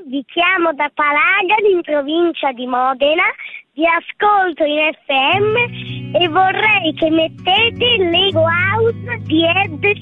vi chiamo da Palagani in provincia di Modena, vi ascolto in FM e vorrei che mettete Lego House di Ed